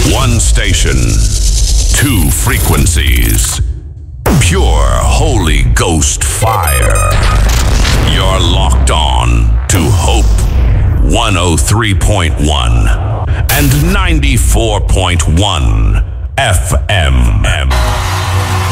One station, two frequencies. Pure Holy Ghost fire. You're locked on to Hope 103.1 and 94.1 FM.